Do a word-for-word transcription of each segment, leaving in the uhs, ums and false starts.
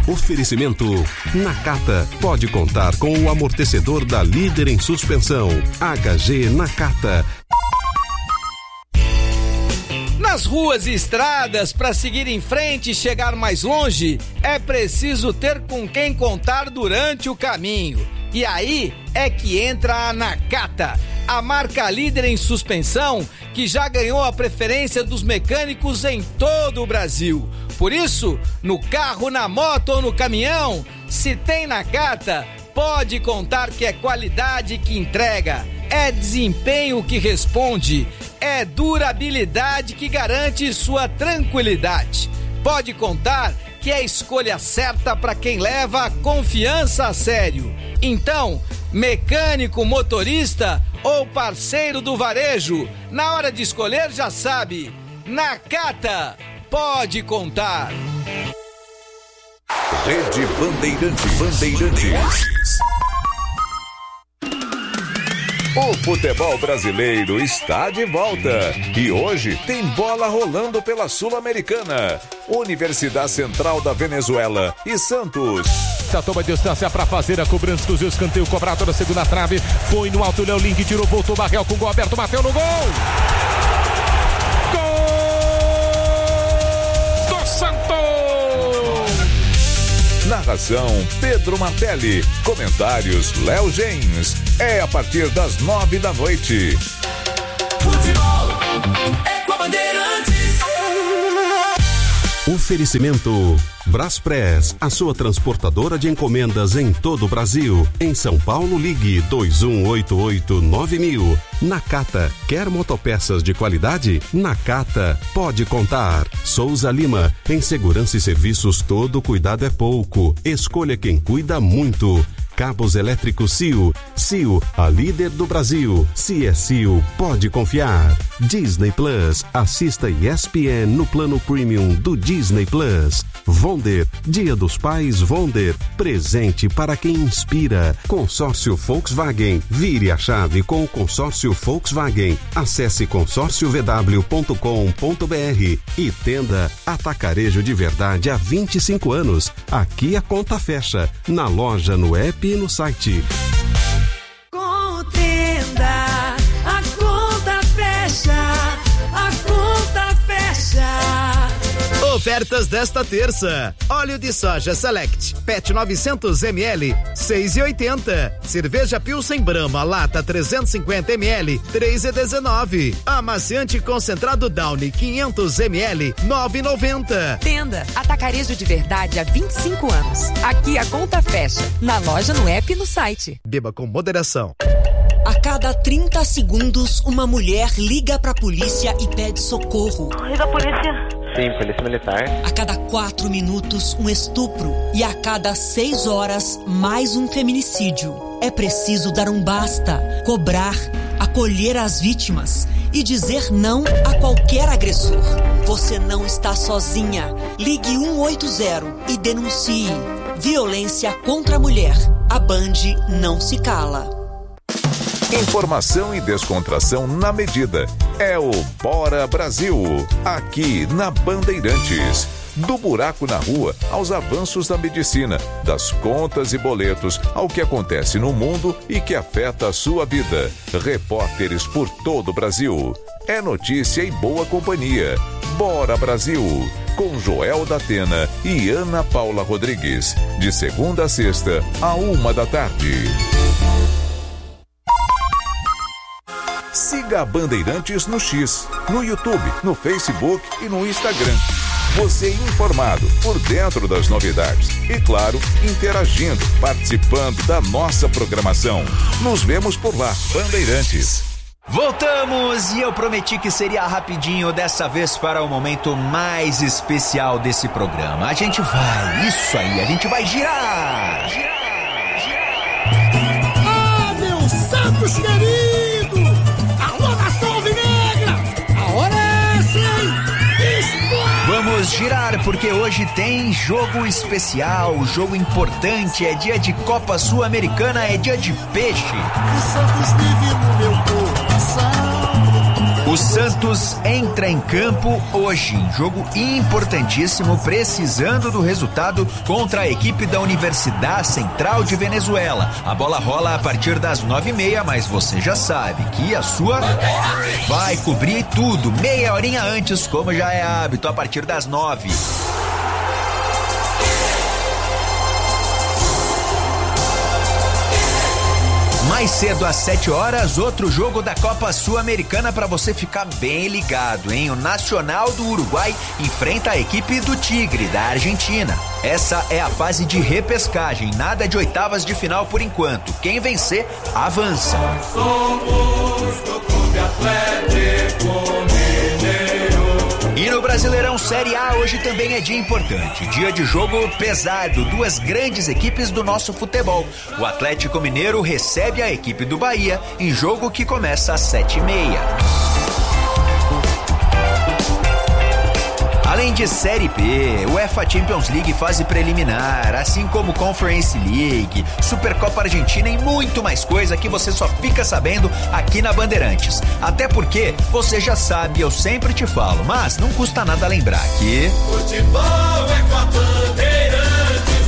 Oferecimento Nakata. Pode contar com o amortecedor da líder em suspensão. H G Nakata. Nas ruas e estradas, para seguir em frente e chegar mais longe, é preciso ter com quem contar durante o caminho. E aí é que entra a Nakata, a marca líder em suspensão que já ganhou a preferência dos mecânicos em todo o Brasil. Por isso, no carro, na moto ou no caminhão, se tem Nakata, pode contar que é qualidade que entrega, é desempenho que responde, é durabilidade que garante sua tranquilidade. Pode contar que é a escolha certa para quem leva a confiança a sério. Então, mecânico, motorista ou parceiro do varejo, na hora de escolher já sabe, Nakata, pode contar. Rede Bandeirantes. Bandeirantes. O futebol brasileiro está de volta e hoje tem bola rolando pela Sul-Americana. Universidade Central da Venezuela e Santos. A toma de distância para fazer a cobrança do escanteio cobrado na segunda trave. Foi no alto, Léo Link tirou, voltou, Barrel com gol aberto, bateu no gol. Gol do Santos. Narração Pedro Martelli. Comentários Léo Gens. É a partir das nove da noite. Futebol é com a Bandeirantes. Oferecimento Braspress, a sua transportadora de encomendas em todo o Brasil. Em São Paulo, ligue dois um oito oito nove mil. Nakata, quer motopeças de qualidade? Nakata, pode contar. Souza Lima, em segurança e serviços todo cuidado é pouco. Escolha quem cuida muito. Cabos elétricos C I O. C I O, a líder do Brasil. Se é C I O, pode confiar. Disney Plus, assista E S P N no plano premium do Disney Plus. Vonder, Dia dos Pais Vonder, presente para quem inspira. Consórcio Volkswagen, vire a chave com o consórcio Volkswagen. Acesse consórcio v w ponto com ponto b r e tenda Atacarejo de Verdade há vinte e cinco anos. Aqui a conta fecha, na loja, no app e no site. Contenda, a conta fecha, a conta fecha. Ofertas desta terça: óleo de soja Select Pet novecentos mililitros, seis e oitenta. Cerveja Pilsen Brahma lata trezentos e cinquenta mililitros, três e dezenove. Amaciante concentrado Downy quinhentos mililitros, nove e noventa. Tenda Atacarejo de Verdade há vinte e cinco anos. Aqui a conta fecha, na loja, no app e no site. Beba com moderação. A cada trinta segundos, uma mulher liga pra polícia e pede socorro. Liga a polícia. Sim, polícia militar. A cada quatro minutos, um estupro. E a cada seis horas, mais um feminicídio. É preciso dar um basta, cobrar, acolher as vítimas e dizer não a qualquer agressor. Você não está sozinha. Ligue um oito zero e denuncie. Violência contra a mulher. A Band não se cala. Informação e descontração na medida. É o Bora Brasil, aqui na Bandeirantes. Do buraco na rua aos avanços da medicina, das contas e boletos ao que acontece no mundo e que afeta a sua vida. Repórteres por todo o Brasil. É notícia e boa companhia. Bora Brasil, com Joel da Atena e Ana Paula Rodrigues. De segunda a sexta, a uma da tarde. Siga a Bandeirantes no X, no YouTube, no Facebook e no Instagram. Você informado, por dentro das novidades e, claro, interagindo, participando da nossa programação. Nos vemos por lá, Bandeirantes. Voltamos e eu prometi que seria rapidinho dessa vez para o momento mais especial desse programa. A gente vai, isso aí, a gente vai girar! Girar, girar! Ah, meu Santos querido! Alô, nação alvinegra! A hora é essa, hein? Explode! Vamos girar porque hoje tem jogo especial, jogo importante, é dia de Copa Sul-Americana, é dia de peixe. O Santos vive no meu coração. O O Santos entra em campo hoje, em jogo importantíssimo, precisando do resultado contra a equipe da Universidade Central de Venezuela. A bola rola a partir das nove e meia, mas você já sabe que a sua vai cobrir tudo, meia horinha antes, como já é hábito, a partir das nove. Mais cedo, às sete horas, outro jogo da Copa Sul-Americana para você ficar bem ligado, hein? O Nacional do Uruguai enfrenta a equipe do Tigre, da Argentina. Essa é a fase de repescagem, nada de oitavas de final por enquanto. Quem vencer, avança. Somos do Clube Atlético Mineiro. E no Brasileirão Série A hoje também é dia importante, dia de jogo pesado, duas grandes equipes do nosso futebol. O Atlético Mineiro recebe a equipe do Bahia em jogo que começa às sete e meia. Além de Série B, UEFA Champions League fase preliminar, assim como Conference League, Supercopa Argentina e muito mais coisa que você só fica sabendo aqui na Bandeirantes. Até porque você já sabe, eu sempre te falo, mas não custa nada lembrar que... Futebol é com a Bandeirantes.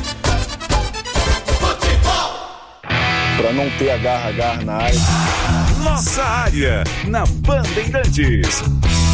Futebol! Pra não ter agarra-agarra na área. Nossa área, na Bandeirantes.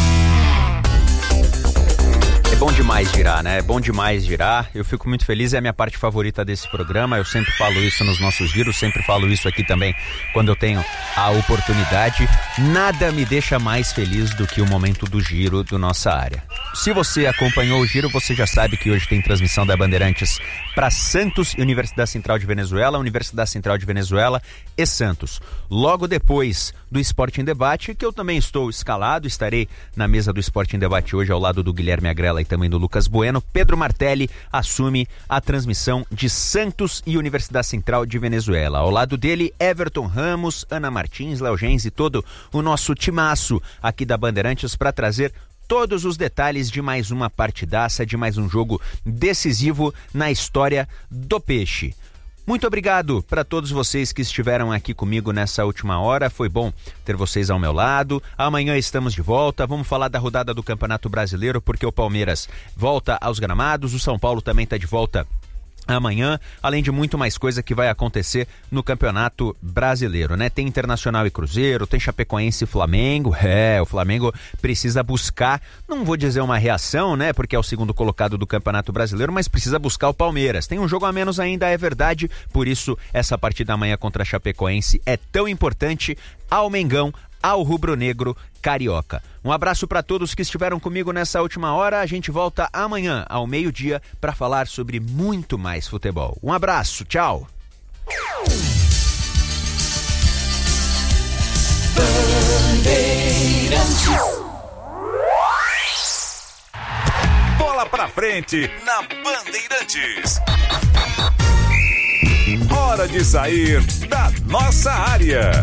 É bom demais girar, né? É bom demais girar. Eu fico muito feliz, é a minha parte favorita desse programa. Eu sempre falo isso nos nossos giros, sempre falo isso aqui também quando eu tenho a oportunidade. Nada me deixa mais feliz do que o momento do giro do Nossa Área. Se você acompanhou o giro, você já sabe que hoje tem transmissão da Bandeirantes para Santos e Universidade Central de Venezuela, Universidade Central de Venezuela e Santos. Logo depois do Esporte em Debate, que eu também estou escalado, estarei na mesa do Esporte em Debate hoje ao lado do Guilherme Agrela e também do Lucas Bueno. Pedro Martelli assume a transmissão de Santos e Universidade Central de Venezuela. Ao lado dele, Everton Ramos, Ana Martins, Léo Gens e todo o nosso timaço aqui da Bandeirantes para trazer todos os detalhes de mais uma partidaça, de mais um jogo decisivo na história do Peixe. Muito obrigado para todos vocês que estiveram aqui comigo nessa última hora. Foi bom ter vocês ao meu lado. Amanhã estamos de volta. Vamos falar da rodada do Campeonato Brasileiro, porque o Palmeiras volta aos gramados. O São Paulo também está de volta amanhã, além de muito mais coisa que vai acontecer no Campeonato Brasileiro, né? Tem Internacional e Cruzeiro, tem Chapecoense e Flamengo. É, o Flamengo precisa buscar, não vou dizer uma reação, né? Porque é o segundo colocado do Campeonato Brasileiro, mas precisa buscar o Palmeiras. Tem um jogo a menos ainda, é verdade, por isso essa partida amanhã contra a Chapecoense é tão importante ao Mengão, ao rubro-negro carioca. Um abraço para todos que estiveram comigo nessa última hora. A gente volta amanhã ao meio-dia para falar sobre muito mais futebol. Um abraço, tchau. Bola pra frente na Bandeirantes. Hora de sair da nossa área.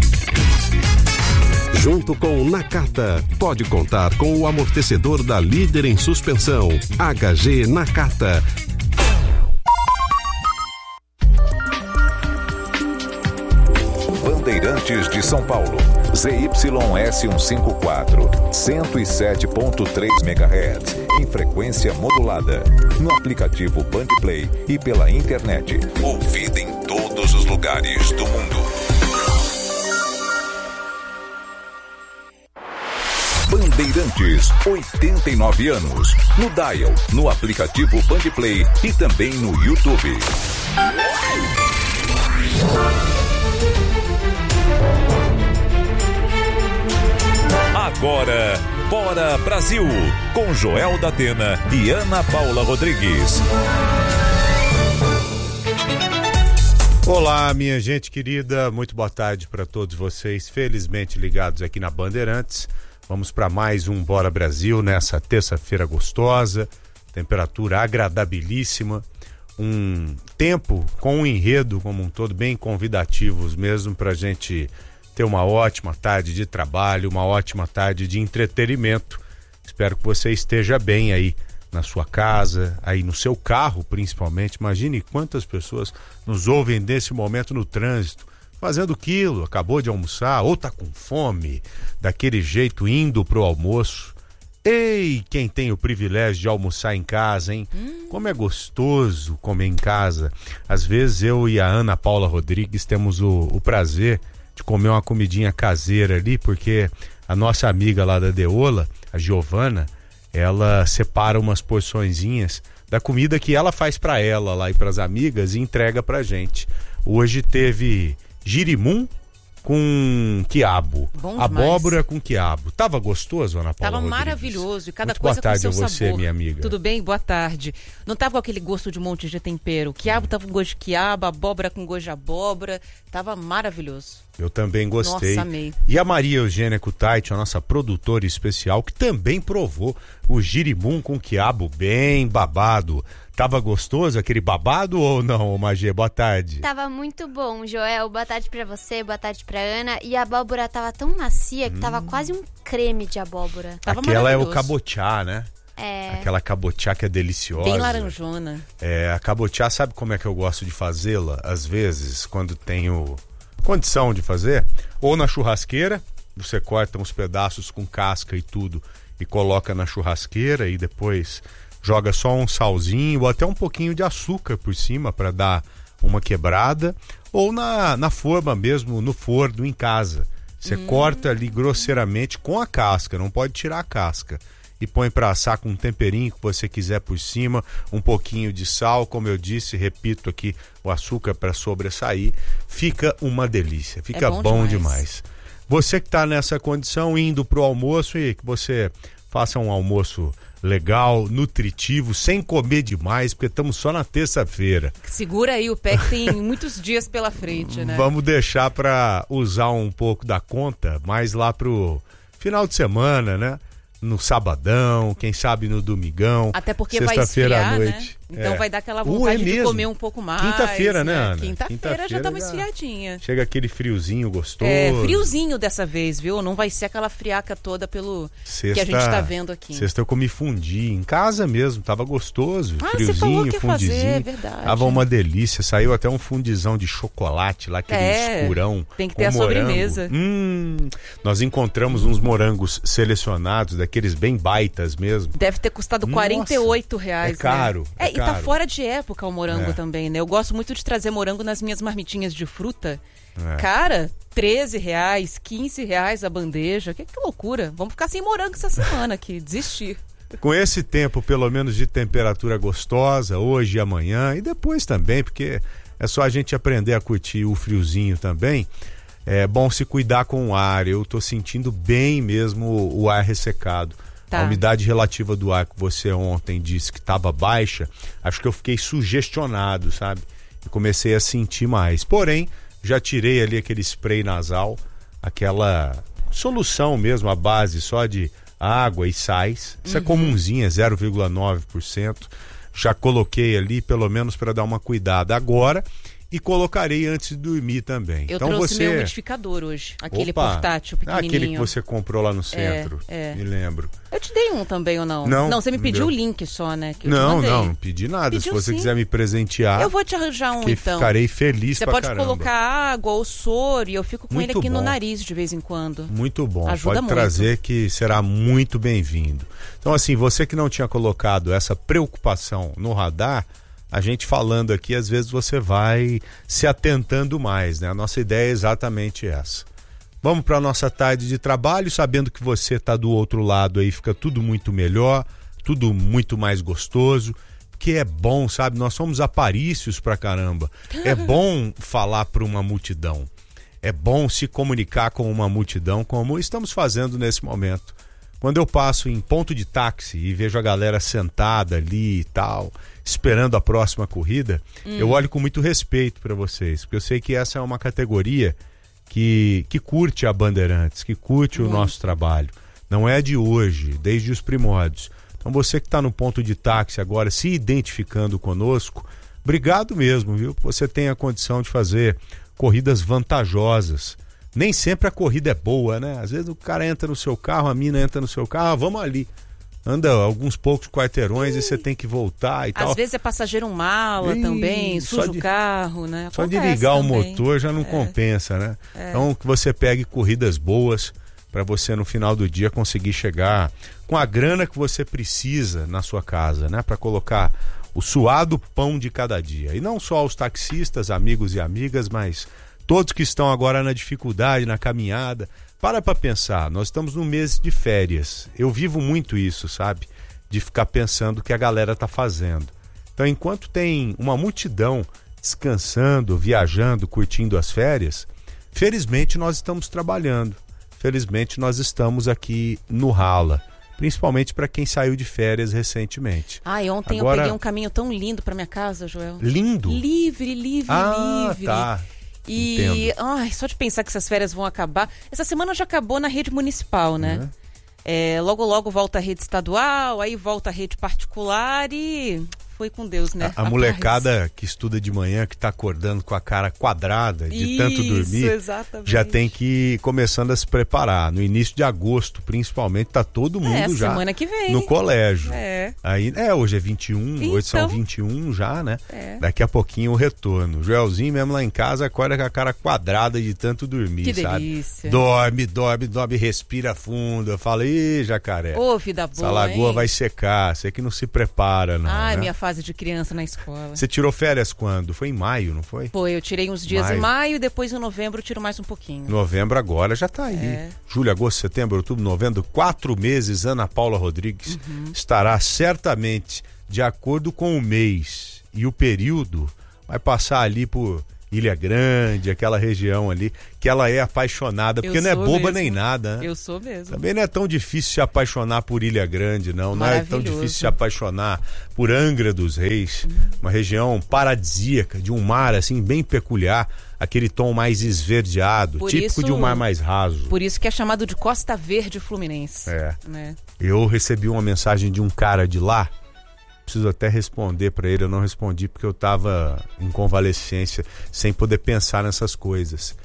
Junto com o Nakata, pode contar com o amortecedor da líder em suspensão, H G Nakata. Bandeirantes de São Paulo, Z Y S cento e cinquenta e quatro, cento e sete ponto três megahertz, em frequência modulada, no aplicativo Bandplay e pela internet, ouvida em todos os lugares do mundo. Bandeirantes, oitenta e nove anos. No dial, no aplicativo Bandplay e também no YouTube. Agora, Bora Brasil, com Joel da Atena e Ana Paula Rodrigues. Olá, minha gente querida, muito boa tarde para todos vocês, felizmente ligados aqui na Bandeirantes. Vamos para mais um Bora Brasil nessa terça-feira gostosa, temperatura agradabilíssima, um tempo com um enredo como um todo bem convidativos mesmo para a gente ter uma ótima tarde de trabalho, uma ótima tarde de entretenimento. Espero que você esteja bem aí na sua casa, aí no seu carro principalmente. Imagine quantas pessoas nos ouvem nesse momento no trânsito, fazendo quilo, acabou de almoçar, ou tá com fome, daquele jeito indo pro almoço. Ei, quem tem o privilégio de almoçar em casa, hein? Hum. Como é gostoso comer em casa. Às vezes eu e a Ana Paula Rodrigues temos o, o prazer de comer uma comidinha caseira ali, porque a nossa amiga lá da Deola, a Giovana, ela separa umas porçõezinhas da comida que ela faz pra ela lá e pras amigas e entrega pra gente. Hoje teve girimum com quiabo, Bom abóbora com quiabo. Tava gostoso, Ana Paula Tava Rodrigues? maravilhoso e cada Muito coisa boa tarde com seu a você, sabor. minha amiga. Tudo bem? Boa tarde. Não tava com aquele gosto de um monte de tempero. O quiabo tava com gosto de quiabo, abóbora com gosto de abóbora. Tava maravilhoso. Eu também gostei. Nossa, amei. E a Maria Eugênia Kutaiti, a nossa produtora especial, que também provou o girimum com quiabo bem babado. Tava gostoso aquele babado ou não, Magê? Boa tarde. Tava muito bom, Joel. Boa tarde pra você, boa tarde pra Ana. E a abóbora tava tão macia que hum. tava quase um creme de abóbora. Tava Aquela é o cabotiá, né? É. Aquela cabotiá que é deliciosa. Bem laranjona. É, a cabotiá, sabe como é que eu gosto de fazê-la? Às vezes, quando tenho condição de fazer, ou na churrasqueira, você corta uns pedaços com casca e tudo e coloca na churrasqueira e depois joga só um salzinho ou até um pouquinho de açúcar por cima para dar uma quebrada, ou na, na forma mesmo, no forno, em casa. Você hum. corta ali grosseiramente com a casca, não pode tirar a casca. E põe para assar com um temperinho que você quiser por cima, um pouquinho de sal, como eu disse, repito aqui, o açúcar para sobressair. Fica uma delícia, fica é bom, bom demais. demais. Você que está nessa condição, indo pro almoço e que você faça um almoço legal, nutritivo, sem comer demais, porque estamos só na terça-feira. Segura aí o pé que tem muitos dias pela frente, né? Vamos deixar para usar um pouco da conta, mais lá pro final de semana, né? No sabadão, quem sabe no domingão. Até porque vai esfriar, à noite. Né? Então é. vai dar aquela vontade uh, é de comer um pouco mais. Quinta-feira, né, Ana? Quinta-feira Quinta já dá uma esfriadinha. Chega aquele friozinho gostoso. É, friozinho dessa vez, viu? Não vai ser aquela friaca toda pelo sexta, que a gente tá vendo aqui. Sexta eu comi fundi, em casa mesmo, tava gostoso. Ah, friozinho, você falou que ia fundizinho. fazer, é verdade. Tava uma delícia, saiu até um fundizão de chocolate lá, aquele é, escurão. Tem que ter a morango. Sobremesa. Hum, nós encontramos uns morangos selecionados, daqueles bem baitas mesmo. Deve ter custado quarenta e oito reais. É caro. Né? É, é e caro. tá fora de época o morango é. também, né? Eu gosto muito de trazer morango nas minhas marmitinhas de fruta. É. Cara, treze reais, quinze reais a bandeja. Que, que loucura. Vamos ficar sem morango essa semana aqui, desistir. Com esse tempo, pelo menos, de temperatura gostosa, hoje e amanhã, e depois também, porque é só a gente aprender a curtir o friozinho também. É bom se cuidar com o ar. Eu tô sentindo bem mesmo o ar ressecado. Tá. A umidade relativa do ar que você ontem disse que estava baixa, acho que eu fiquei sugestionado, sabe? E comecei a sentir mais. Porém, já tirei ali aquele spray nasal, aquela solução mesmo, a base só de água e sais. Isso uhum. é comumzinha, zero vírgula nove por cento. Já coloquei ali, pelo menos para dar uma cuidada agora. E colocarei antes de dormir também. Eu então trouxe você... meu umidificador hoje, aquele Opa, portátil pequenininho. Aquele que você comprou lá no centro, é, é. me lembro. Eu te dei um também ou não? Não, não você me pediu deu. o link só, né? Que eu não, te não, não pedi nada. Pediu, Se você sim. quiser me presentear... Eu vou te arranjar um, que então. Ficarei feliz você pra pode caramba. colocar água ou soro e eu fico com muito ele aqui bom. no nariz de vez em quando. Muito bom, ajuda pode muito. trazer que será muito bem-vindo. Então assim, você que não tinha colocado essa preocupação no radar... A gente falando aqui, às vezes você vai se atentando mais, né? A nossa ideia é exatamente essa. Vamos para a nossa tarde de trabalho, sabendo que você está do outro lado aí, fica tudo muito melhor, tudo muito mais gostoso, que é bom, sabe? Nós somos aparícios pra caramba. É bom falar para uma multidão. É bom se comunicar com uma multidão, como estamos fazendo nesse momento. Quando eu passo em ponto de táxi e vejo a galera sentada ali e tal, esperando a próxima corrida, hum. eu olho com muito respeito para vocês, porque eu sei que essa é uma categoria que, que curte a Bandeirantes, que curte hum. o nosso trabalho. Não é de hoje, desde os primórdios. Então você que está no ponto de táxi agora, se identificando conosco, obrigado mesmo, viu? Você tem a condição de fazer corridas vantajosas. Nem sempre a corrida é boa, né? Às vezes o cara entra no seu carro, a mina entra no seu carro, ah, vamos ali. anda alguns poucos quarteirões Ih. e você tem que voltar e Às tal. Às vezes é passageiro mala Ih, também, suja de, o carro, né? Só Acontece de ligar também. o motor já não é. compensa, né? É. Então que você pegue corridas boas para você no final do dia conseguir chegar com a grana que você precisa na sua casa, né? Para colocar o suado pão de cada dia. E não só os taxistas, amigos e amigas, mas todos que estão agora na dificuldade, na caminhada. Para para pensar, nós estamos no mês de férias. Eu vivo muito isso, sabe? De ficar pensando o que a galera tá fazendo. Então, enquanto tem uma multidão descansando, viajando, curtindo as férias, felizmente nós estamos trabalhando. Felizmente nós estamos aqui no rala. Principalmente para quem saiu de férias recentemente. Ai, ontem Agora... eu peguei um caminho tão lindo para minha casa, Joel. Lindo? Livre, livre, ah, livre. Tá. E ai, só de pensar que essas férias vão acabar. Essa semana já acabou na rede municipal, né? Uhum. É, logo, logo volta a rede estadual, aí volta a rede particular e foi com Deus, né? A, a molecada que estuda de manhã, que tá acordando com a cara quadrada de Isso, tanto dormir, exatamente. já tem que ir começando a se preparar. No início de agosto, principalmente, tá todo mundo é, já semana que vem. no colégio. É. Aí, é, hoje é vinte e um, então, hoje são vinte e um já, né? É. Daqui a pouquinho o retorno. O Joelzinho mesmo lá em casa acorda com a cara quadrada de tanto dormir, que sabe? Delícia. Dorme, dorme, dorme, respira fundo. Eu falo, ih, jacaré. Ô, vida boa, essa lagoa hein? vai secar, você que não se prepara, não. Ai, né? minha fase de criança na escola. Você tirou férias quando? Foi em maio, não foi? Foi, eu tirei uns dias maio. em maio, depois em novembro eu tiro mais um pouquinho. Novembro agora já tá aí. É. Julho, agosto, setembro, outubro, novembro, quatro meses, Ana Paula Rodrigues uhum. estará certamente de acordo com o mês e o período, vai passar ali por Ilha Grande, aquela região ali, que ela é apaixonada, porque não é boba mesmo. nem nada, né? Eu sou mesmo. Também não é tão difícil se apaixonar por Ilha Grande, não. Não é tão difícil se apaixonar por Angra dos Reis, hum. uma região paradisíaca, de um mar assim bem peculiar, aquele tom mais esverdeado, por típico isso, de um mar mais raso. Por isso que é chamado de Costa Verde Fluminense. É. Né? Eu recebi uma mensagem de um cara de lá, preciso até responder para ele, eu não respondi porque eu estava em convalescência, sem poder pensar nessas coisas.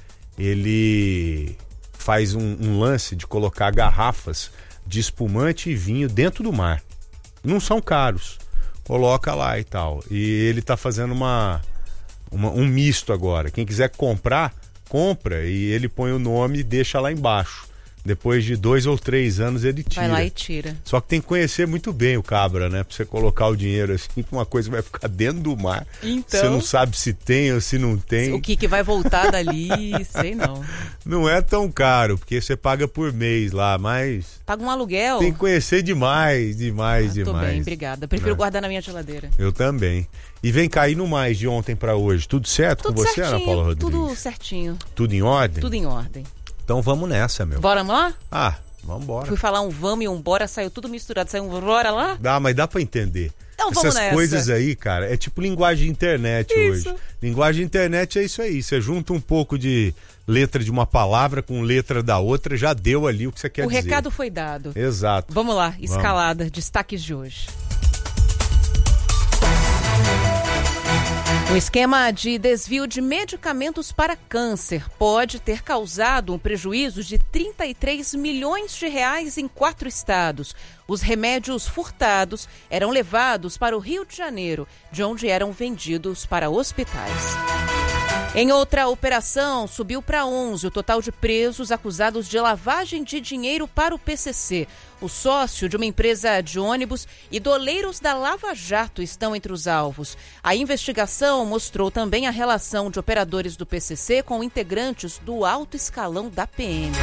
Ele faz um, um lance de colocar garrafas de espumante e vinho dentro do mar. Não são caros, coloca lá e tal. E ele tá fazendo uma, uma, um misto agora. Quem quiser comprar, compra e ele põe o nome e deixa lá embaixo. Depois de dois ou três anos ele tira. Vai lá e tira. Só que tem que conhecer muito bem o cabra, né? Pra você colocar o dinheiro assim, que uma coisa vai ficar dentro do mar. Então, você não sabe se tem ou se não tem. O que, que vai voltar dali, sei não. Não é tão caro, porque você paga por mês lá, mas... Paga um aluguel. Tem que conhecer demais, demais, ah, tô demais. Tô bem, obrigada. Prefiro é. guardar na minha geladeira. Eu também. E vem cair no mais de ontem pra hoje. Tudo certo tudo com você, certinho, Ana Paula Rodrigues? Tudo certinho. Tudo em ordem? Tudo em ordem. Então vamos nessa, meu. Bora lá? Ah, vamos embora. Fui falar um vamos e um bora, saiu tudo misturado. Saiu um bora lá? Dá, mas dá pra entender. Então vamos Essas nessa. coisas aí, cara, é tipo linguagem de internet isso. hoje. Linguagem de internet é isso aí. Você junta um pouco de letra de uma palavra com letra da outra, já deu ali o que você quer o dizer. O recado foi dado. Exato. Vamos lá, escalada, Vamos. Destaques de hoje. O esquema de desvio de medicamentos para câncer pode ter causado um prejuízo de trinta e três milhões de reais em quatro estados. Os remédios furtados eram levados para o Rio de Janeiro, de onde eram vendidos para hospitais. Em outra operação, subiu para onze o total de presos acusados de lavagem de dinheiro para o P C C. O sócio de uma empresa de ônibus e doleiros da Lava Jato estão entre os alvos. A investigação mostrou também a relação de operadores do P C C com integrantes do alto escalão da P M.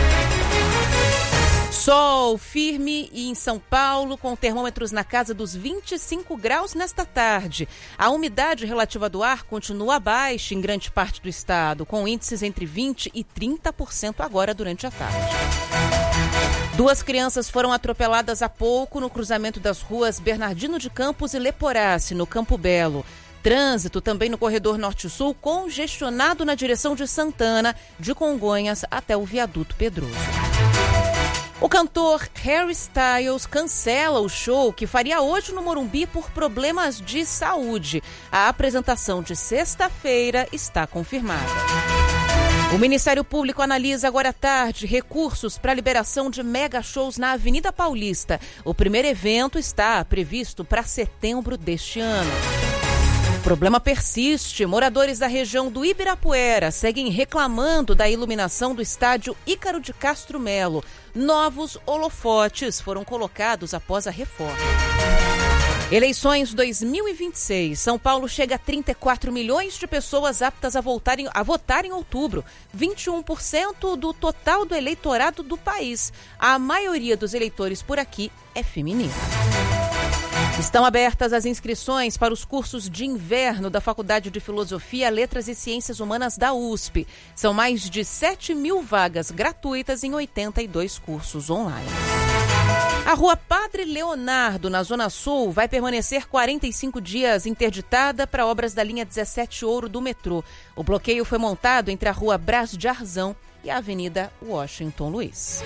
Sol firme e em São Paulo, com termômetros na casa dos vinte e cinco graus nesta tarde. A umidade relativa do ar continua baixa em grande parte do estado, com índices entre vinte e trinta por cento agora durante a tarde. Duas crianças foram atropeladas há pouco no cruzamento das ruas Bernardino de Campos e Leporace, no Campo Belo. Trânsito também no corredor Norte-Sul, congestionado na direção de Santana, de Congonhas até o viaduto Pedroso. O cantor Harry Styles cancela o show que faria hoje no Morumbi por problemas de saúde. A apresentação de sexta-feira está confirmada. O Ministério Público analisa agora à tarde recursos para a liberação de mega shows na Avenida Paulista. O primeiro evento está previsto para setembro deste ano. O problema persiste. Moradores da região do Ibirapuera seguem reclamando da iluminação do estádio Ícaro de Castro Melo. Novos holofotes foram colocados após a reforma. Eleições dois mil e vinte e seis. São Paulo chega a trinta e quatro milhões de pessoas aptas a, voltar em, a votar em outubro. vinte e um por cento do total do eleitorado do país. A maioria dos eleitores por aqui é feminina. Estão abertas as inscrições para os cursos de inverno da Faculdade de Filosofia, Letras e Ciências Humanas da U S P. São mais de sete mil vagas gratuitas em oitenta e dois cursos online. A Rua Padre Leonardo, na Zona Sul, vai permanecer quarenta e cinco dias interditada para obras da linha dezessete Ouro do metrô. O bloqueio foi montado entre a Rua Brás de Arzão e a Avenida Washington Luiz.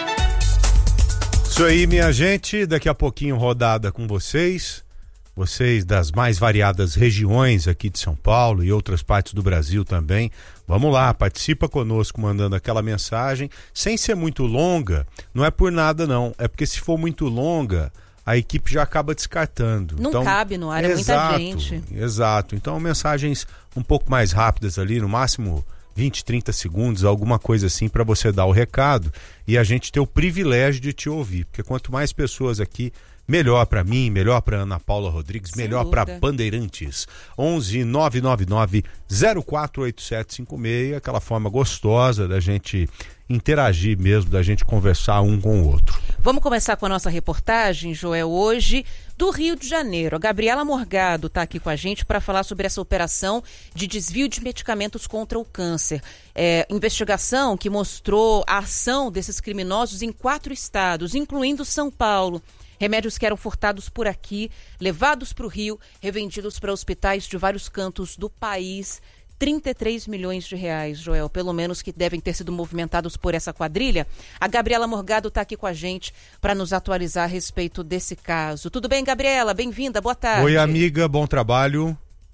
Isso aí, minha gente, daqui a pouquinho rodada com vocês, vocês das mais variadas regiões aqui de São Paulo e outras partes do Brasil também. Vamos lá, participa conosco mandando aquela mensagem, sem ser muito longa, não é por nada não, é porque se for muito longa, a equipe já acaba descartando. Não então, cabe no ar, é muita gente. Exato, então mensagens um pouco mais rápidas ali, no máximo vinte, trinta segundos, alguma coisa assim para você dar o recado e a gente ter o privilégio de te ouvir, porque quanto mais pessoas aqui, melhor para mim, melhor para Ana Paula Rodrigues, sem melhor para Bandeirantes. onze nove nove nove zero quatro oito sete cinco seis, aquela forma gostosa da gente interagir mesmo, da gente conversar um com o outro. Vamos começar com a nossa reportagem, Joel, hoje do Rio de Janeiro. A Gabriela Morgado está aqui com a gente para falar sobre essa operação de desvio de medicamentos contra o câncer. É, investigação que mostrou a ação desses criminosos em quatro estados, incluindo São Paulo. Remédios que eram furtados por aqui, levados para o Rio, revendidos para hospitais de vários cantos do país. trinta e três milhões de reais, Joel, pelo menos, que devem ter sido movimentados por essa quadrilha. A Gabriela Morgado está aqui com a gente para nos atualizar a respeito desse caso. Tudo bem, Gabriela? Bem-vinda, boa tarde. Oi, amiga, bom trabalho.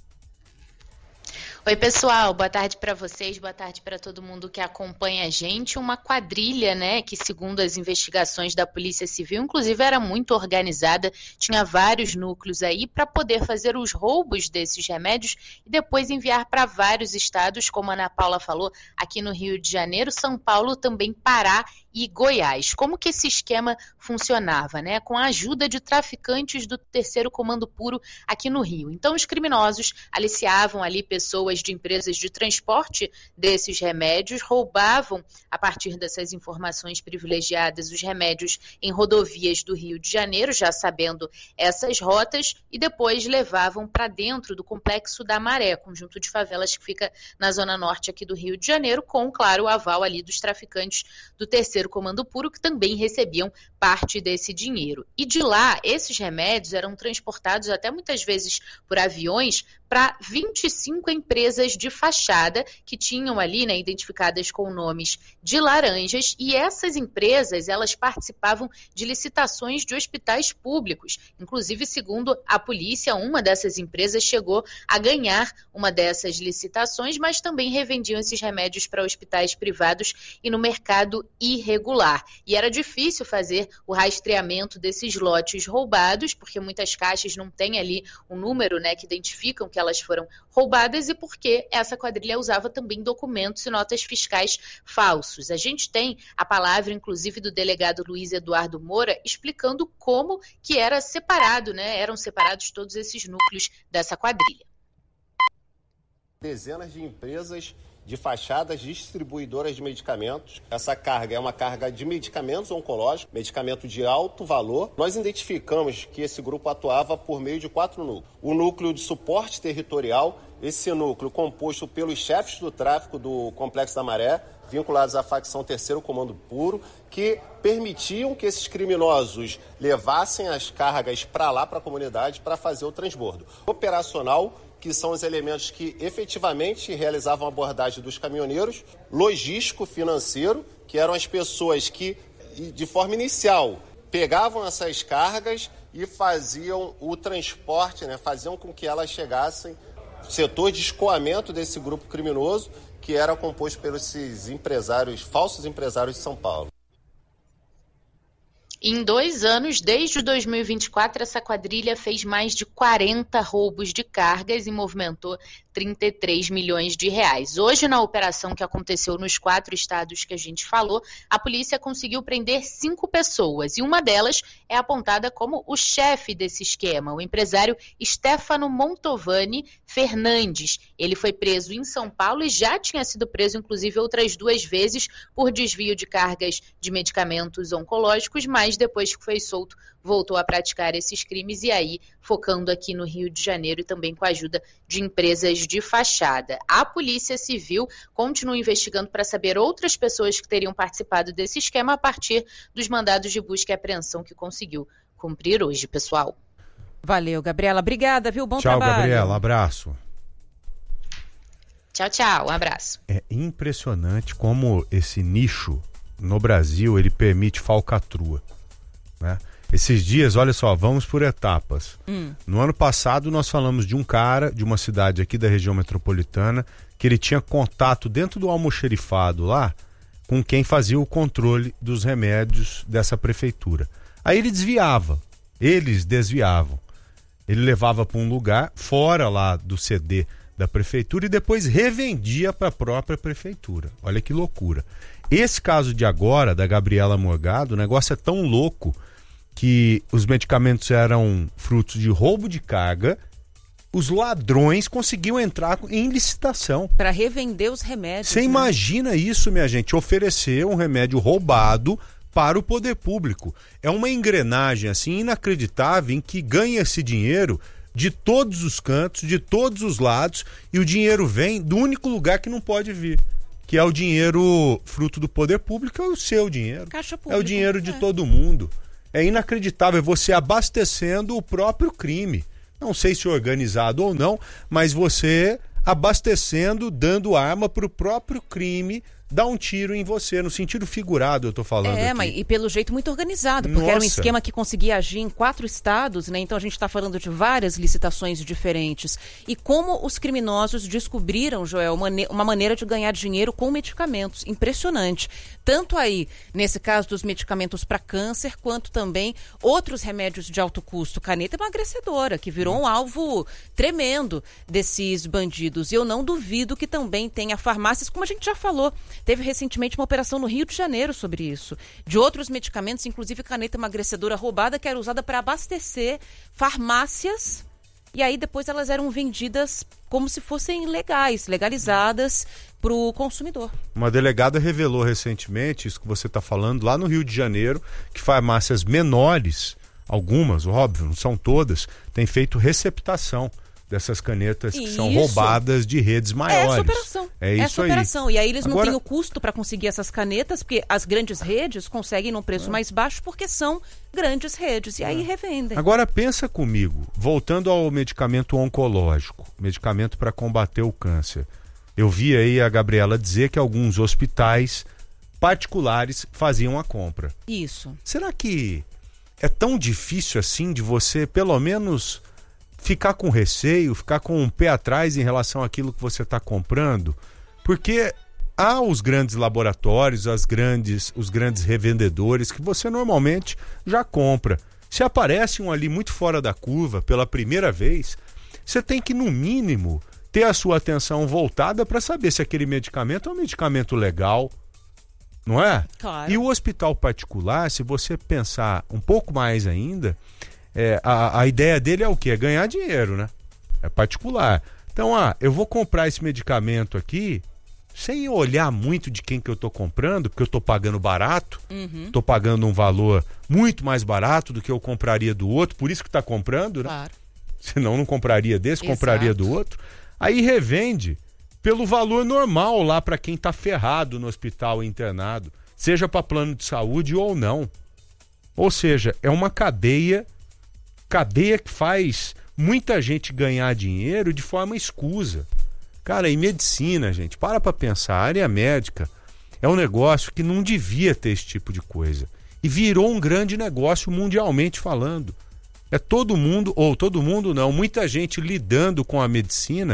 Oi, pessoal, boa tarde para vocês, boa tarde para todo mundo que acompanha a gente. Uma quadrilha, né, que segundo as investigações da Polícia Civil, inclusive era muito organizada, tinha vários núcleos aí para poder fazer os roubos desses remédios e depois enviar para vários estados, como a Ana Paula falou, aqui no Rio de Janeiro, São Paulo, também Pará e Goiás. Como que esse esquema funcionava, né? Com a ajuda de traficantes do terceiro Comando Puro aqui no Rio. Então, os criminosos aliciavam ali pessoas de empresas de transporte desses remédios, roubavam, a partir dessas informações privilegiadas, os remédios em rodovias do Rio de Janeiro, já sabendo essas rotas, e depois levavam para dentro do Complexo da Maré, conjunto de favelas que fica na zona norte aqui do Rio de Janeiro, com, claro, o aval ali dos traficantes do terceiro Comando Puro, que também recebiam parte desse dinheiro. E de lá, esses remédios eram transportados até muitas vezes por aviões para vinte e cinco empresas de fachada que tinham ali, né, identificadas com nomes de laranjas, e essas empresas, elas participavam de licitações de hospitais públicos. Inclusive, segundo a polícia, uma dessas empresas chegou a ganhar uma dessas licitações, mas também revendiam esses remédios para hospitais privados e no mercado irregular. E era difícil fazer o rastreamento desses lotes roubados, porque muitas caixas não têm ali um número, né, que identificam que elas foram roubadas, e porque essa quadrilha usava também documentos e notas fiscais falsos. A gente tem a palavra, inclusive, do delegado Luiz Eduardo Moura, explicando como que era separado, né, eram separados todos esses núcleos dessa quadrilha. Dezenas de empresas de fachadas distribuidoras de medicamentos. Essa carga é uma carga de medicamentos oncológicos, medicamento de alto valor. Nós identificamos que esse grupo atuava por meio de quatro núcleos. O núcleo de suporte territorial, esse núcleo composto pelos chefes do tráfico do Complexo da Maré, vinculados à facção Terceiro Comando Puro, que permitiam que esses criminosos levassem as cargas para lá, para a comunidade, para fazer o transbordo. Operacional, que são os elementos que efetivamente realizavam a abordagem dos caminhoneiros, logístico, financeiro, que eram as pessoas que, de forma inicial, pegavam essas cargas e faziam o transporte, né, faziam com que elas chegassem setor de escoamento desse grupo criminoso, que era composto pelos esses empresários, falsos empresários de São Paulo. Em dois anos, desde dois mil e vinte e quatro, essa quadrilha fez mais de quarenta roubos de cargas e movimentou trinta e três milhões de reais. Hoje, na operação que aconteceu nos quatro estados que a gente falou, a polícia conseguiu prender cinco pessoas e uma delas é apontada como o chefe desse esquema, o empresário Stefano Montovani Fernandes. Ele foi preso em São Paulo e já tinha sido preso, inclusive, outras duas vezes por desvio de cargas de medicamentos oncológicos, mas depois que foi solto, voltou a praticar esses crimes e aí focando aqui no Rio de Janeiro e também com a ajuda de empresas de fachada. A Polícia Civil continua investigando para saber outras pessoas que teriam participado desse esquema a partir dos mandados de busca e apreensão que conseguiu cumprir hoje, pessoal. Valeu, Gabriela. Obrigada, viu? Bom Tchau, trabalho. Tchau, Gabriela. Abraço. Tchau, tchau. Um abraço. É impressionante como esse nicho no Brasil, ele permite falcatrua, né? Esses dias, olha só, vamos por etapas. Hum. No ano passado, nós falamos de um cara de uma cidade aqui da região metropolitana que ele tinha contato dentro do almoxerifado lá com quem fazia o controle dos remédios dessa prefeitura. Aí ele desviava, eles desviavam. Ele levava para um lugar fora lá do C D da prefeitura e depois revendia para a própria prefeitura. Olha que loucura. Esse caso de agora, da Gabriela Morgado, o negócio é tão louco que os medicamentos eram frutos de roubo de carga, os ladrões conseguiam entrar em licitação. Para revender os remédios. Você né? imagina isso, minha gente, oferecer um remédio roubado para o poder público. É uma engrenagem assim inacreditável em que ganha esse dinheiro de todos os cantos, de todos os lados, e o dinheiro vem do único lugar que não pode vir, que é o dinheiro fruto do poder público, é o seu dinheiro. Caixa pública. É o dinheiro de é. todo mundo. É inacreditável, é você abastecendo o próprio crime. Não sei se organizado ou não, mas você abastecendo, dando arma para o próprio crime, dá um tiro em você, no sentido figurado eu tô falando É, aqui. mas e pelo jeito muito organizado, porque Nossa. era um esquema que conseguia agir em quatro estados, né? Então a gente está falando de várias licitações diferentes. E como os criminosos descobriram, Joel, uma maneira de ganhar dinheiro com medicamentos. Impressionante. Tanto aí, nesse caso dos medicamentos para câncer, quanto também outros remédios de alto custo. Caneta emagrecedora, que virou um alvo tremendo desses bandidos. E eu não duvido que também tenha farmácias, como a gente já falou. Teve recentemente uma operação no Rio de Janeiro sobre isso. De outros medicamentos, inclusive caneta emagrecedora roubada, que era usada para abastecer farmácias. E aí depois elas eram vendidas como se fossem legais, legalizadas para o consumidor. Uma delegada revelou recentemente, isso que você está falando, lá no Rio de Janeiro, que farmácias menores, algumas, óbvio, não são todas, têm feito receptação dessas canetas que isso. são roubadas de redes maiores. É essa operação. É isso essa aí. operação. E aí eles Agora... não têm o custo para conseguir essas canetas, porque as grandes redes conseguem num preço é. mais baixo porque são grandes redes. E aí é. revendem. Agora pensa comigo, voltando ao medicamento oncológico, medicamento para combater o câncer. Eu vi aí a Gabriela dizer que alguns hospitais particulares faziam a compra. Isso. Será que é tão difícil assim de você, pelo menos, ficar com receio, ficar com um pé atrás em relação àquilo que você está comprando? Porque há os grandes laboratórios, as grandes, os grandes revendedores que você normalmente já compra. Se aparece um ali muito fora da curva pela primeira vez, você tem que, no mínimo, ter a sua atenção voltada para saber se aquele medicamento é um medicamento legal, não é? Claro. E o hospital particular, se você pensar um pouco mais ainda, é, a, a ideia dele é o quê? É ganhar dinheiro, né? É particular. Então, ah, eu vou comprar esse medicamento aqui sem olhar muito de quem que eu tô comprando, porque eu tô pagando barato, uhum. tô pagando um valor muito mais barato do que eu compraria do outro, por isso que tá comprando, né? Claro. Senão não compraria desse, Exato. compraria do outro. Aí revende pelo valor normal lá para quem tá ferrado no hospital internado, seja para plano de saúde ou não. Ou seja, é uma cadeia, cadeia que faz muita gente ganhar dinheiro de forma escusa. Cara, em medicina, gente, para pra pensar, a área médica é um negócio que não devia ter esse tipo de coisa. E virou um grande negócio mundialmente falando. É todo mundo, ou todo mundo não, muita gente lidando com a medicina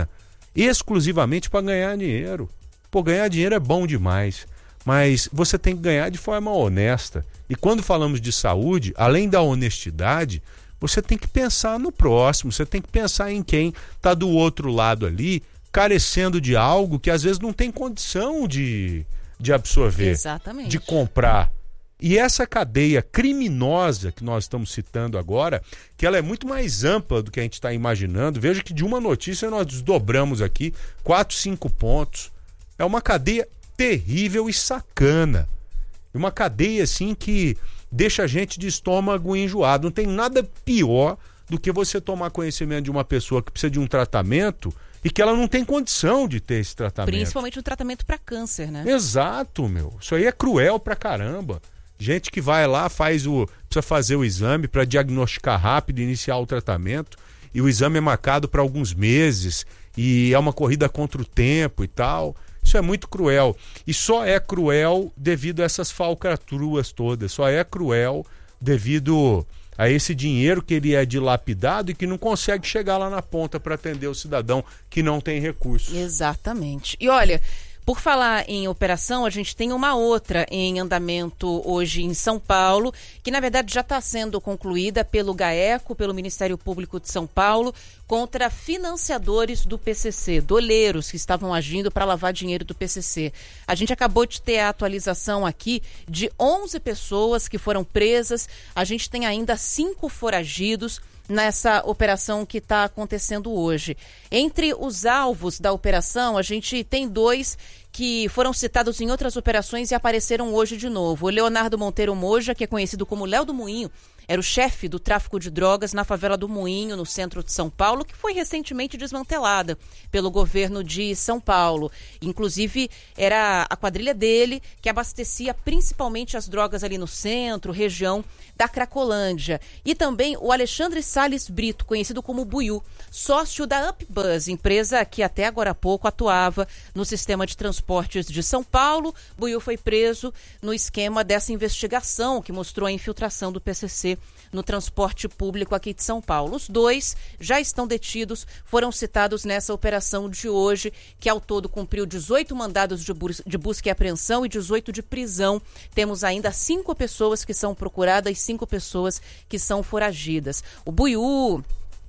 exclusivamente para ganhar dinheiro. Pô, ganhar dinheiro é bom demais, mas você tem que ganhar de forma honesta. E quando falamos de saúde, além da honestidade, você tem que pensar no próximo, você tem que pensar em quem está do outro lado ali, carecendo de algo que às vezes não tem condição de, de absorver, Exatamente. de comprar. E essa cadeia criminosa que nós estamos citando agora, que ela é muito mais ampla do que a gente está imaginando. Veja que de uma notícia nós desdobramos aqui quatro, cinco pontos. É uma cadeia terrível e sacana. Uma cadeia assim que deixa a gente de estômago enjoado. Não tem nada pior do que você tomar conhecimento de uma pessoa que precisa de um tratamento e que ela não tem condição de ter esse tratamento. Principalmente o tratamento para câncer, né? Exato, meu. Isso aí é cruel pra caramba. Gente que vai lá, faz o, precisa fazer o exame para diagnosticar rápido, iniciar o tratamento, e o exame é marcado para alguns meses, e é uma corrida contra o tempo e tal. Isso é muito cruel. E só é cruel devido a essas falcatruas todas. Só é cruel devido a esse dinheiro que ele é dilapidado e que não consegue chegar lá na ponta para atender o cidadão que não tem recursos. Exatamente. E olha, por falar em operação, a gente tem uma outra em andamento hoje em São Paulo, que na verdade já está sendo concluída pelo GAECO, pelo Ministério Público de São Paulo, contra financiadores do P C C, doleiros que estavam agindo para lavar dinheiro do P C C. A gente acabou de ter a atualização aqui de onze pessoas que foram presas, a gente tem ainda cinco foragidos nessa operação que está acontecendo hoje. Entre os alvos da operação, a gente tem dois que foram citados em outras operações e apareceram hoje de novo. O Leonardo Monteiro Moja, que é conhecido como Léo do Moinho, era o chefe do tráfico de drogas na favela do Moinho, no centro de São Paulo, que foi recentemente desmantelada pelo governo de São Paulo. Inclusive, era a quadrilha dele que abastecia principalmente as drogas ali no centro, região da Cracolândia. E também o Alexandre Salles Brito, conhecido como Buiú, sócio da Upbus, empresa que até agora há pouco atuava no sistema de transportes de São Paulo. Buiú foi preso no esquema dessa investigação que mostrou a infiltração do P C C no transporte público aqui de São Paulo. Os dois já estão detidos, foram citados nessa operação de hoje, que ao todo cumpriu dezoito mandados de, bus- de busca e apreensão e dezoito de prisão. Temos ainda cinco pessoas que são procuradas e cinco pessoas que são foragidas. O Buiú,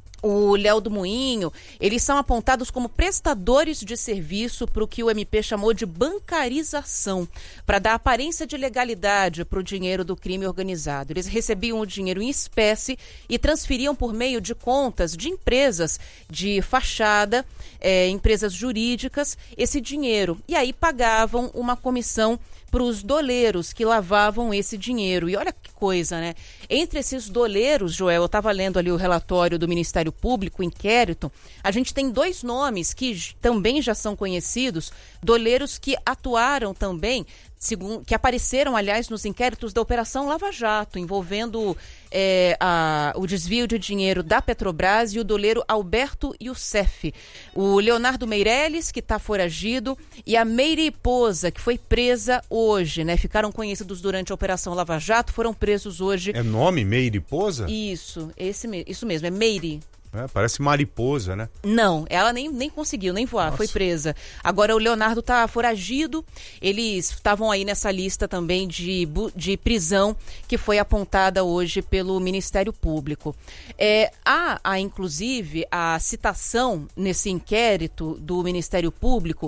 o Léo do Moinho, eles são apontados como prestadores de serviço para o que o M P chamou de bancarização, para dar aparência de legalidade para o dinheiro do crime organizado. Eles recebiam o dinheiro em espécie e transferiam por meio de contas de empresas de fachada, é, empresas jurídicas, esse dinheiro. E aí pagavam uma comissão para os doleiros que lavavam esse dinheiro. E olha que coisa, né? Entre esses doleiros, Joel, eu estava lendo ali o relatório do Ministério Público, o inquérito, a gente tem dois nomes que j- também já são conhecidos, doleiros que atuaram também, segundo, que apareceram, aliás, nos inquéritos da Operação Lava Jato, envolvendo é, a, o desvio de dinheiro da Petrobras, e o doleiro Alberto Youssef. O Leonardo Meirelles, que está foragido, e a Meire Poza, que foi presa hoje, né? Ficaram conhecidos durante a Operação Lava Jato, foram presos hoje. É nome Meire Poza? Isso, esse, isso mesmo, é Meire. É, parece mariposa, né? Não, ela nem, nem conseguiu, nem voar, Nossa. Foi presa. Agora o Leonardo tá foragido, eles estavam aí nessa lista também de, de prisão que foi apontada hoje pelo Ministério Público. É, há, há, inclusive, a citação nesse inquérito do Ministério Público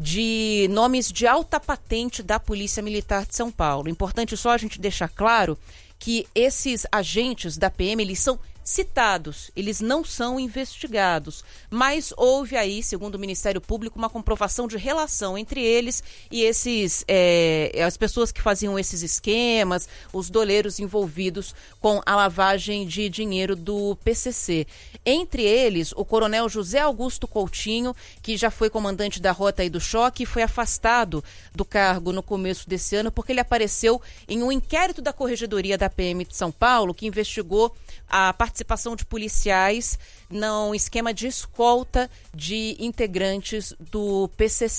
de nomes de alta patente da Polícia Militar de São Paulo. Importante só a gente deixar claro que esses agentes da P M, eles são citados, eles não são investigados, mas houve aí, segundo o Ministério Público, uma comprovação de relação entre eles e esses, é, as pessoas que faziam esses esquemas, os doleiros envolvidos com a lavagem de dinheiro do P C C. Entre eles, o coronel José Augusto Coutinho, que já foi comandante da Rota e do Choque, e foi afastado do cargo no começo desse ano porque ele apareceu em um inquérito da Corregedoria da P M de São Paulo, que investigou a participação de policiais num esquema de escolta de integrantes do P C C.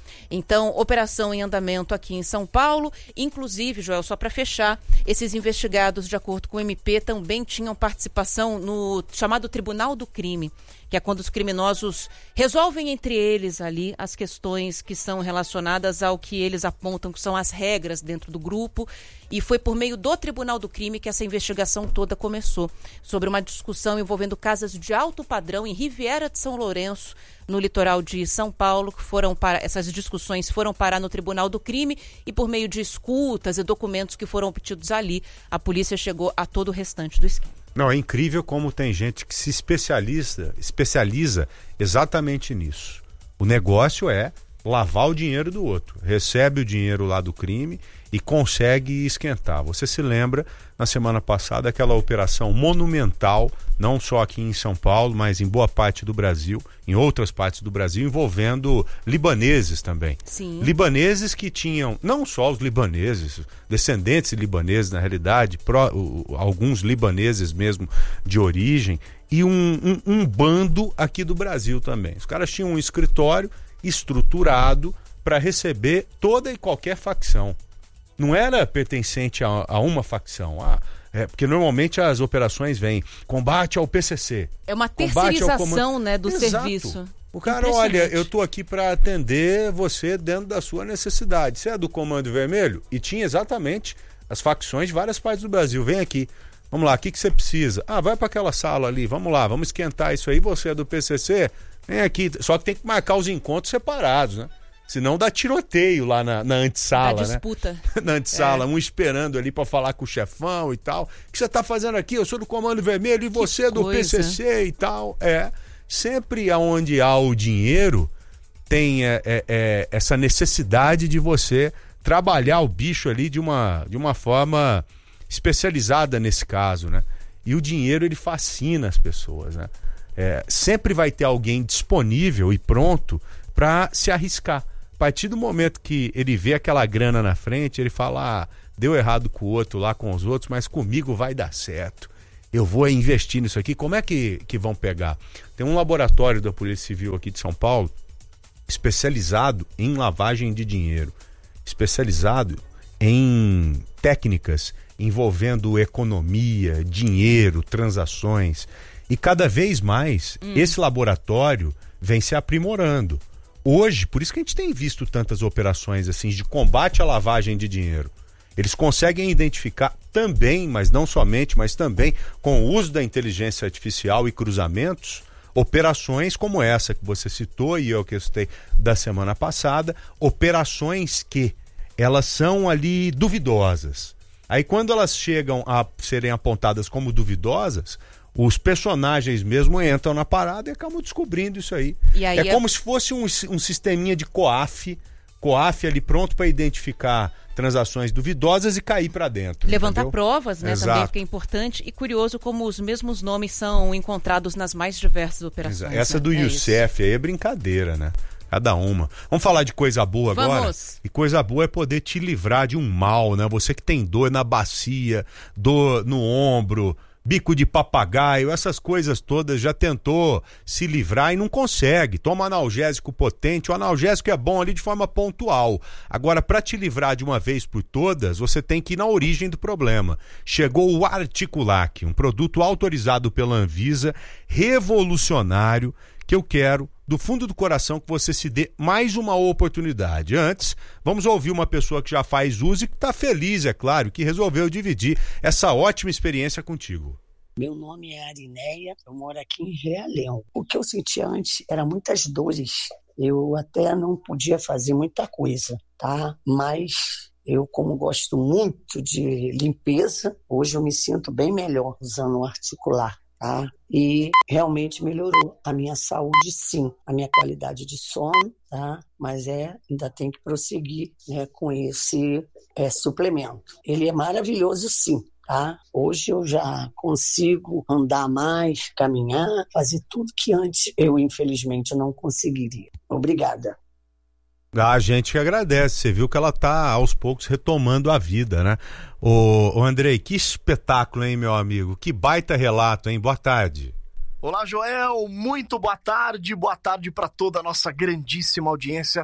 Então, operação em andamento aqui em São Paulo. Inclusive, Joel, só para fechar, esses investigados, de acordo com o M P, também tinham participação no chamado Tribunal do Crime, que é quando os criminosos resolvem entre eles ali as questões que são relacionadas ao que eles apontam que são as regras dentro do grupo. E foi por meio do Tribunal do Crime que essa investigação toda começou, sobre uma discussão envolvendo casas de alto padrão em Riviera de São Lourenço, no litoral de São Paulo, que foram para, essas discussões foram parar no Tribunal do Crime e por meio de escutas e documentos que foram obtidos ali, a polícia chegou a todo o restante do esquema. Não, é incrível como tem gente que se especializa, especializa exatamente nisso. O negócio é lavar o dinheiro do outro, recebe o dinheiro lá do crime e consegue esquentar. Você se lembra, na semana passada, aquela operação monumental, não só aqui em São Paulo, mas em boa parte do Brasil, em outras partes do Brasil, envolvendo libaneses também. Sim. Libaneses que tinham, não só os libaneses, descendentes de libaneses na realidade, pró, o, alguns libaneses mesmo de origem, e um, um, um bando aqui do Brasil também. Os caras tinham um escritório estruturado para receber toda e qualquer facção. Não era pertencente a, a uma facção. Ah, é, porque normalmente as operações vêm combate ao P C C. É uma terceirização, né, do Exato. serviço. O cara, olha, eu tô aqui para atender você dentro da sua necessidade. Você é do Comando Vermelho? E tinha exatamente as facções de várias partes do Brasil. Vem aqui. Vamos lá, o que, que você precisa? Ah, vai para aquela sala ali, vamos lá, vamos esquentar isso aí. Você é do P C C? Vem aqui. Só que tem que marcar os encontros separados, né? Senão dá tiroteio lá na, na antessala, né? Disputa. Na antessala, é. Um esperando ali para falar com o chefão e tal. O que você tá fazendo aqui? Eu sou do Comando Vermelho e você é do P C C e tal. É, sempre aonde há o dinheiro tem é, é, é, essa necessidade de você trabalhar o bicho ali de uma, de uma forma especializada nesse caso, né? E o dinheiro, ele fascina as pessoas, né? É, sempre vai ter alguém disponível e pronto para se arriscar. A partir do momento que ele vê aquela grana na frente, ele fala, ah, deu errado com o outro lá, com os outros, mas comigo vai dar certo. Eu vou investir nisso aqui. Como é que, que vão pegar? Tem um laboratório da Polícia Civil aqui de São Paulo, especializado em lavagem de dinheiro, especializado em técnicas envolvendo economia, dinheiro, transações. E cada vez mais, hum. esse laboratório vem se aprimorando. Hoje, por isso que a gente tem visto tantas operações assim de combate à lavagem de dinheiro. Eles conseguem identificar também, mas não somente, mas também com o uso da inteligência artificial e cruzamentos, operações como essa que você citou e eu que eu citei da semana passada, operações que elas são ali duvidosas. Aí quando elas chegam a serem apontadas como duvidosas, os personagens mesmo entram na parada e acabam descobrindo isso aí. E aí é, é como se fosse um, um sisteminha de COAF, COAF ali pronto para identificar transações duvidosas e cair para dentro. Levantar entendeu? provas, né, Exato. também, que é importante. E curioso como os mesmos nomes são encontrados nas mais diversas operações. Exato. Essa né? do é Youssef aí é brincadeira, né? Cada uma. Vamos falar de coisa boa Vamos. agora? E coisa boa é poder te livrar de um mal, né? Você que tem dor na bacia, dor no ombro, bico de papagaio, essas coisas todas, já tentou se livrar e não consegue. Toma analgésico potente, o analgésico é bom ali de forma pontual. Agora, para te livrar de uma vez por todas, você tem que ir na origem do problema. Chegou o Articulac, um produto autorizado pela Anvisa, revolucionário, que eu quero, do fundo do coração, que você se dê mais uma oportunidade. Antes, vamos ouvir uma pessoa que já faz uso e que está feliz, é claro, que resolveu dividir essa ótima experiência contigo. Meu nome é Arineia, eu moro aqui em Realengo. O que eu sentia antes era muitas dores. Eu até não podia fazer muita coisa, tá? Mas eu, como gosto muito de limpeza, hoje eu me sinto bem melhor usando o Articular. Tá? E realmente melhorou a minha saúde, sim, a minha qualidade de sono, tá? Mas é, ainda tem que prosseguir, né, com esse é, suplemento. Ele é maravilhoso, sim, tá? Hoje eu já consigo andar mais, caminhar, fazer tudo que antes eu, infelizmente, não conseguiria. Obrigada. A gente que agradece, você viu que ela tá aos poucos retomando a vida, né? Ô, ô Andrei, que espetáculo, hein, meu amigo? Que baita relato, hein? Boa tarde. Olá, Joel, muito boa tarde, boa tarde para toda a nossa grandíssima audiência.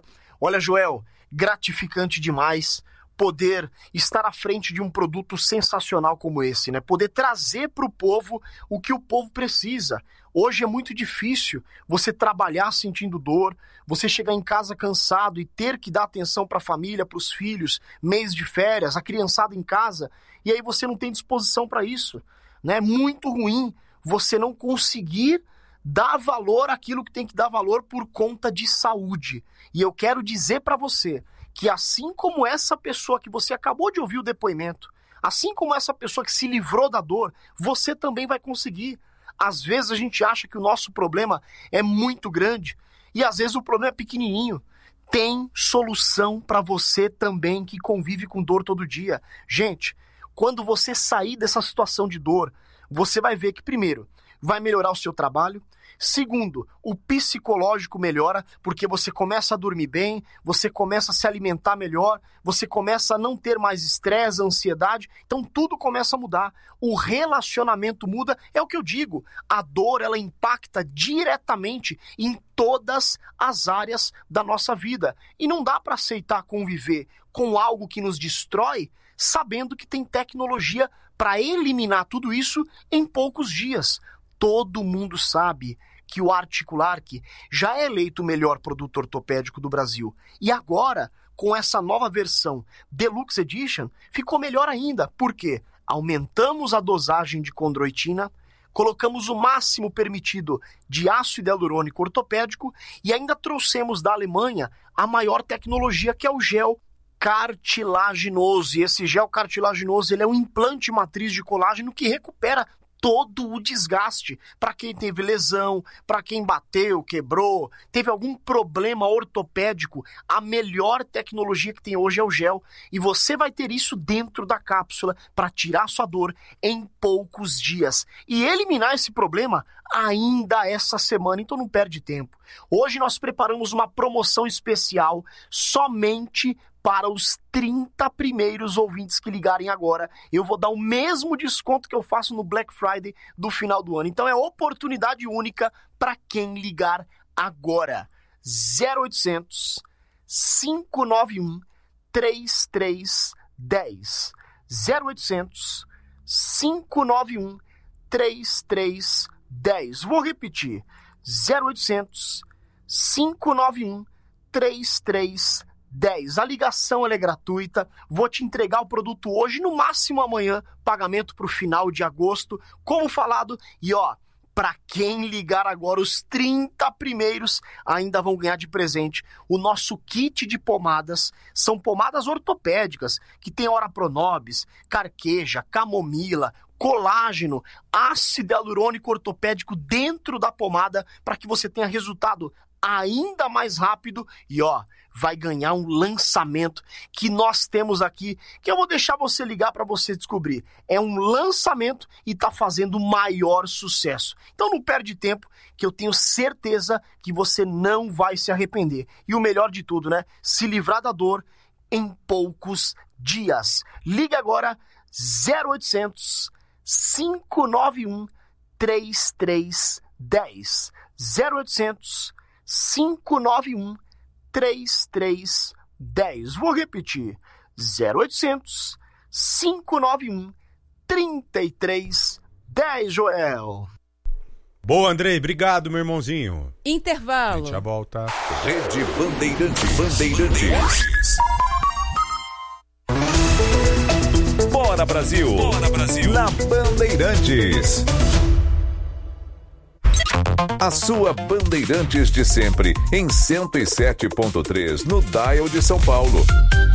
Olha, Joel, gratificante demais poder estar à frente de um produto sensacional como esse, né? Poder trazer para o povo o que o povo precisa. Hoje é muito difícil você trabalhar sentindo dor, você chegar em casa cansado e ter que dar atenção para a família, para os filhos, mês de férias, a criançada em casa, e aí você não tem disposição para isso, né? É muito ruim você não conseguir dar valor àquilo que tem que dar valor por conta de saúde. E eu quero dizer para você que assim como essa pessoa que você acabou de ouvir o depoimento, assim como essa pessoa que se livrou da dor, você também vai conseguir. Às vezes a gente acha que o nosso problema é muito grande e às vezes o problema é pequenininho. Tem solução para você também que convive com dor todo dia. Gente, quando você sair dessa situação de dor, você vai ver que primeiro, vai melhorar o seu trabalho. Segundo, o psicológico melhora, porque você começa a dormir bem, você começa a se alimentar melhor, você começa a não ter mais estresse, ansiedade, então tudo começa a mudar. O relacionamento muda, é o que eu digo, a dor ela impacta diretamente em todas as áreas da nossa vida. E não dá para aceitar conviver com algo que nos destrói, sabendo que tem tecnologia para eliminar tudo isso em poucos dias. Todo mundo sabe que o Articulark já é eleito o melhor produto ortopédico do Brasil. E agora, com essa nova versão Deluxe Edition, ficou melhor ainda. Por quê? Aumentamos a dosagem de condroitina, colocamos o máximo permitido de ácido hialurônico ortopédico e ainda trouxemos da Alemanha a maior tecnologia, que é o gel cartilaginoso. E esse gel cartilaginoso ele é um implante matriz de colágeno que recupera todo o desgaste. Para quem teve lesão, para quem bateu, quebrou, teve algum problema ortopédico, a melhor tecnologia que tem hoje é o gel. E você vai ter isso dentro da cápsula para tirar sua dor em poucos dias. E eliminar esse problema ainda essa semana, então não perde tempo. Hoje nós preparamos uma promoção especial somente para os trinta primeiros ouvintes que ligarem agora. Eu vou dar o mesmo desconto que eu faço no Black Friday do final do ano. Então é oportunidade única para quem ligar agora. zero oitocentos, cinco nove um, três três um zero. zero oitocentos, cinco nove um, três três um zero. Vou repetir. zero oitocentos, cinco nove um, três três um zero. dez. A ligação ela é gratuita, vou te entregar o produto hoje, no máximo amanhã, pagamento para o final de agosto, como falado, e ó, para quem ligar agora, os trinta primeiros ainda vão ganhar de presente o nosso kit de pomadas, são pomadas ortopédicas, que tem Ora Pronobis, Carqueja, Camomila, colágeno, ácido hialurônico ortopédico dentro da pomada, para que você tenha resultado ainda mais rápido e ó, vai ganhar um lançamento que nós temos aqui, que eu vou deixar você ligar para você descobrir. É um lançamento e tá fazendo maior sucesso. Então não perde tempo, que eu tenho certeza que você não vai se arrepender. E o melhor de tudo, né? Se livrar da dor em poucos dias. Ligue agora zero oitocentos, cinco nove um, três três um zero. zero oitocentos, cinco nove um, três três um zero. Vou repetir. zero oitocentos, cinco nove um, três três um zero, Joel. Boa, Andrei. Obrigado, meu irmãozinho. Intervalo. A gente já volta. Rede Bandeirantes. Bandeirantes. Bora, Brasil. Bora, Brasil. Na Bandeirantes. A sua Bandeirantes de sempre, em cento e sete ponto três, no Dial de São Paulo.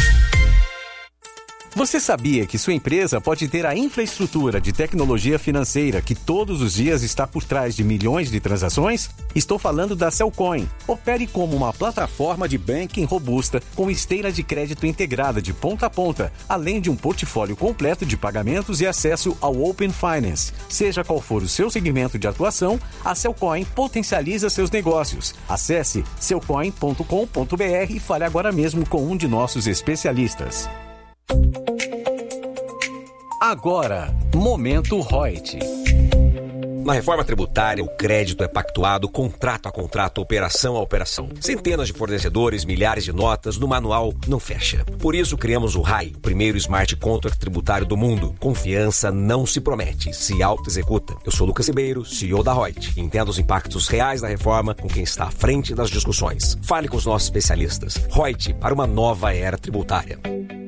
Você sabia que sua empresa pode ter a infraestrutura de tecnologia financeira que todos os dias está por trás de milhões de transações? Estou falando da Cellcoin. Opere como uma plataforma de banking robusta com esteira de crédito integrada de ponta a ponta, além de um portfólio completo de pagamentos e acesso ao Open Finance. Seja qual for o seu segmento de atuação, a Cellcoin potencializa seus negócios. Acesse cellcoin ponto com ponto b r e fale agora mesmo com um de nossos especialistas. Agora, Momento Reut. Na reforma tributária, o crédito é pactuado contrato a contrato, operação a operação. Centenas de fornecedores, milhares de notas, no manual não fecha. Por isso criamos o R A I, o primeiro smart contract tributário do mundo. Confiança não se promete, se auto-executa. Eu sou Lucas Ribeiro, C E O da Reut. Entenda os impactos reais da reforma com quem está à frente das discussões. Fale com os nossos especialistas. Reut, para uma nova era tributária.